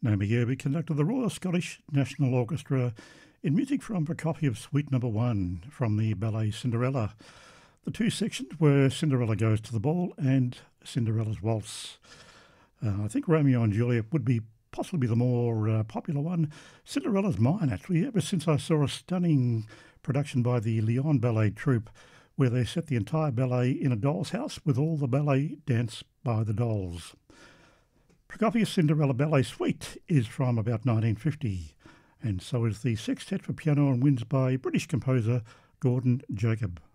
Naomi Yerby conducted the Royal Scottish National Orchestra in music from Prokofiev Suite No. 1 from the ballet Cinderella. The two sections were Cinderella Goes to the Ball and Cinderella's Waltz. I think Romeo and Juliet would be possibly the more popular one. Cinderella's mine, actually, ever since I saw a stunning production by the Lyon Ballet Troupe where they set the entire ballet in a doll's house with all the ballet danced by the dolls. Prokofiev's Cinderella Ballet Suite is from about 1950, and so is the Sextet for Piano and Winds by British composer Gordon Jacob.